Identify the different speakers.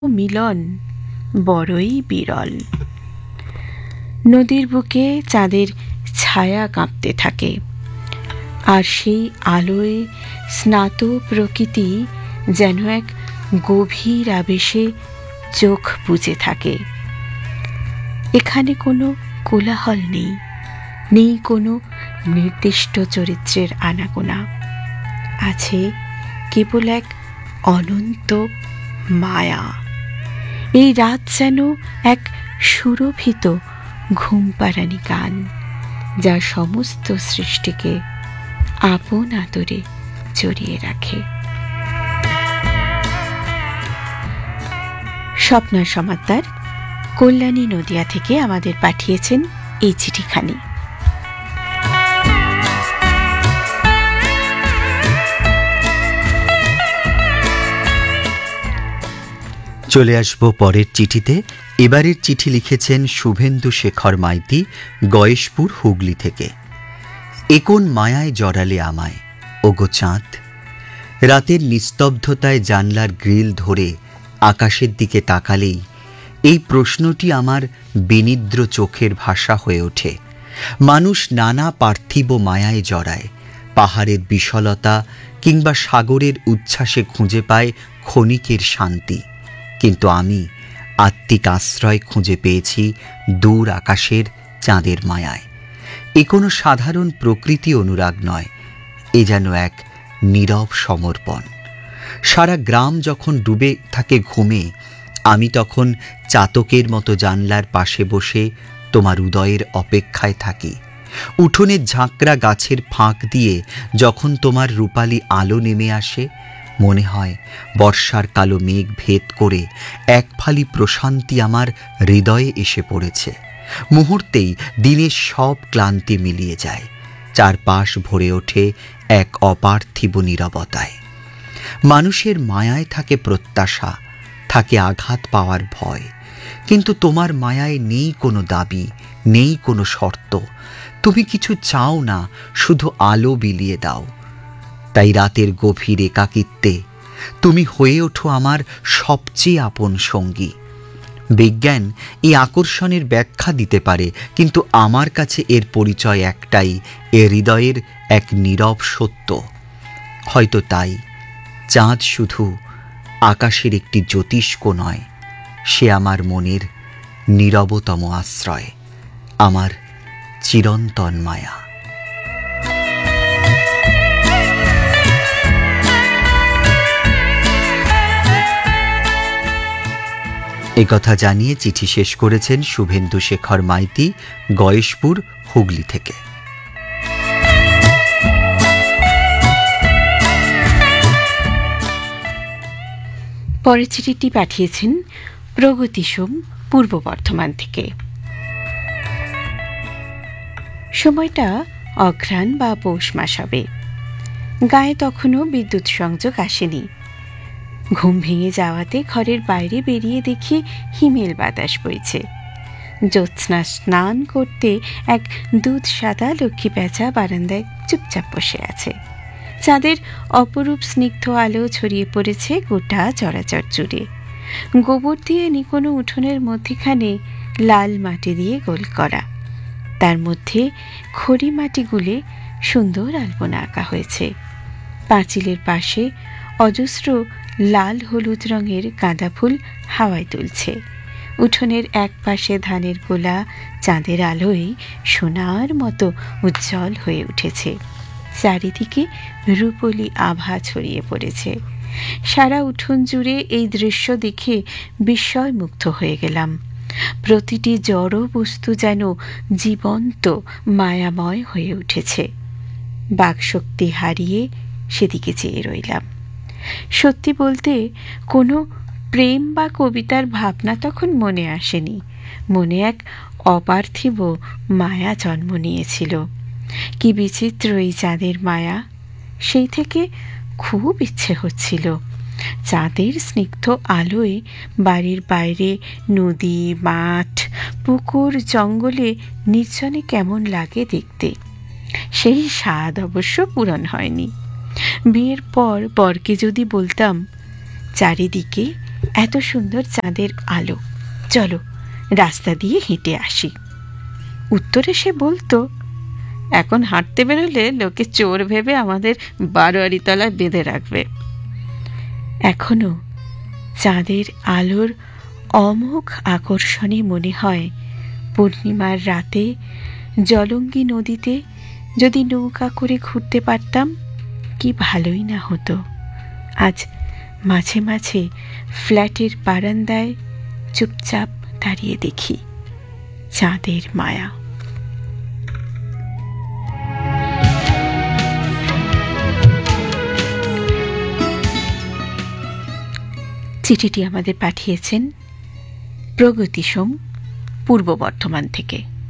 Speaker 1: মিলন বড়ই বিরল। নদীর বুকে চাঁদের ছায়া কাঁপতে থাকে, আর সেই আলোয় স্নাত প্রকৃতি যেন এক গভীর আবেশে চোখ বুজে থাকে। এখানে কোনো কোলাহল নেই, নেই কোনো নির্দিষ্ট চরিত্রের আনাগোনা। আছে কেবল এক অনন্ত মায়া। এই রাত যেন এক সুরভিত ঘুমপাড়ানি গান, যা সমস্ত সৃষ্টিকে আপন আদরে জড়িয়ে রাখে। স্বপ্না সমাদ্দার কল্যাণী নদিয়া থেকে আমাদের পাঠিয়েছেন এই চিঠিখানি।
Speaker 2: চলে আসবো পরের চিঠিতে। এবারের চিঠি লিখেছেন শুভেন্দু শেখর মাইতি, গয়েশপুর, হুগলি থেকে। একোন মায়ায় জড়ালে আমায় ওগো চাঁদ। রাতের নিস্তব্ধতায় জানলার গ্রিল ধরে আকাশের দিকে তাকালেই এই প্রশ্নটি আমার বিনিদ্র চোখের ভাষা হয়ে ওঠে। মানুষ নানা পার্থিব মায়ায় জড়ায়, পাহাড়ের বিশালতা কিংবা সাগরের উচ্ছ্বাসে খুঁজে পায় ক্ষণিকের শান্তি। কিন্তু আমি আত্মিক আশ্রয় খুঁজে পেয়েছি দূর আকাশের চাঁদের মায়ায়। এ কোনো সাধারণ প্রকৃতি অনুরাগ নয়, এ যেন এক নীরব সমর্পণ। সারা গ্রাম যখন ডুবে থাকে ঘুমে, আমি তখন চাতকের মতো জানলার পাশে বসে তোমার উদয়ের অপেক্ষায় থাকি। উঠোনের ঝাঁকড়া গাছের ফাঁক দিয়ে যখন তোমার রূপালি আলো নেমে আসে, মনে হয় বর্ষার কালো মেঘ ভেদ করে এক ফালি প্রশান্তি আমার হৃদয়ে এসে পড়েছে। মুহূর্তেই দিনের সব ক্লান্তি মিলিয়ে যায়, চারপাশ ভরে ওঠে এক অপার্থিব নীরবতায়। মানুষের মায়ায় থাকে প্রত্যাশা, থাকে আঘাত পাওয়ার ভয়, কিন্তু তোমার মায়ায় নেই কোনো দাবি, নেই কোনো শর্ত। তুমি কিছু চাও না, শুধু আলো বিলিয়ে দাও। তাই রাতের গভীর একাকিত্বে তুমি হয়ে ওঠো আমার সবচেয়ে আপন সঙ্গী। বিজ্ঞান এই আকর্ষণের ব্যাখ্যা দিতে পারে, কিন্তু আমার কাছে এর পরিচয় একটাই, এ হৃদয়ের এক নীরব সত্য। হয়তো তাই চাঁদ শুধু আকাশের একটি জ্যোতিষ্ক নয়, সে আমার মনের নীরবতম আশ্রয়, আমার চিরন্তন মায়া। একথা জানিয়ে চিঠি শেষ করেছেন শুভেন্দু শেখর মাইতি, গয়েশপুর, হুগলি থেকে।
Speaker 1: পরের চিঠিটি পাঠিয়েছেন প্রগতি সোম, পূর্ব বর্ধমান থেকে। সময়টা অঘ্রাণ বা পৌষ মাস হবে। গায়ে তখনও বিদ্যুৎ সংযোগ আসেনি। ঘুম ভেঙে যাওয়াতে ঘরের বাইরে বেরিয়ে দেখি হিমেল বাতাস বইছে। জ্যোৎস্না স্নান করতে এক দুধ সাদা লক্ষ্মী পেঁচা বারান্দায় চুপচাপ বসে আছে। চাঁদের অপরূপ স্নিগ্ধ আলো ছড়িয়ে পড়েছে গোটা চরাচর জুড়ে। গোবর দিয়ে নিকোনো উঠোনের মধ্যেখানে লাল মাটি দিয়ে গোল করা, তার মধ্যে খড়ি মাটি গুলে সুন্দর আলপনা আঁকা হয়েছে। পাঁচিলের পাশে অজস্র লাল হলুদ রঙের গাঁদা ফুল হাওয়ায় দুলছে। উঠোনের এক পাশে ধানের গোলা চাঁদের আলোয় সোনার মতো উজ্জ্বল হয়ে উঠেছে। চারিদিকে রূপলি আভা ছড়িয়ে পড়েছে। সারা উঠোন জুড়ে এই দৃশ্য দেখে বিস্ময় মুগ্ধ হয়ে গেলাম। প্রতিটি জড় বস্তু যেন জীবন্ত মায়াময় হয়ে উঠেছে। বাকশক্তি হারিয়ে সেদিকে চেয়ে রইলাম। সত্যি বলতে কোনো প্রেম বা কবিতার ভাবনা তখন মনে আসেনি। মনে এক অপার্থিব মায়া জন্ম নিয়েছিল। কি বিচিত্র এই চাঁদের মায়া! সেই থেকে খুব ইচ্ছে হচ্ছিল চাঁদের স্নিগ্ধ আলোয় বাড়ির বাইরে নদী, মাঠ, পুকুর, জঙ্গলে নির্জনে কেমন লাগে দেখতে। সেই স্বাদ অবশ্য পূরণ হয়নি। বিয়ের পর বরকে যদি বলতাম চারিদিকে এত সুন্দর চাঁদের আলো, চলো রাস্তা দিয়ে হেঁটে আসি। উত্তরে সে বলতো, এখন হাঁটতে বেরোলে লোকে চোর ভেবে আমাদের বারোয়ারি তলায় বেঁধে রাখবে। এখনো চাঁদের আলোর অমোঘ আকর্ষণে মনে হয় পূর্ণিমার রাতে জলঙ্গি নদীতে যদি নৌকা করে ঘুরতে পারতাম কি ভালোই না হতো। আজ মাঝে মাঝে ফ্ল্যাটের বারান্দায় চুপচাপ দাঁড়িয়ে দেখি চাঁদের মায়া। চিঠিটি আমাদের পাঠিয়েছেন প্রগতি সোম, পূর্ব বর্ধমান থেকে।